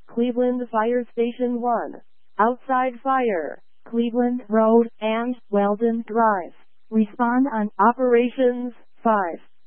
Cleveland Fire Station 1. Outside fire, Cleveland Road and Weldon Drive. Respond on Operations 5.